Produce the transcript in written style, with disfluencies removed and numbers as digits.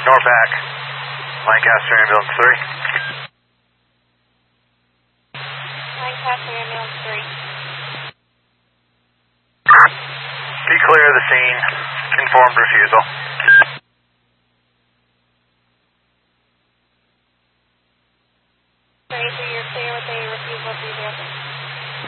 Norpac, Lancaster Ambulance 3. Lancaster Ambulance 3. Be clear of the scene. Informed refusal. Sorry, so you're clear with a refusal to the